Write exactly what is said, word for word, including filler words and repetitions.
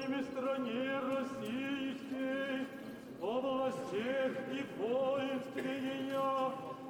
престолениями стране российской, о властях и воинстве ее,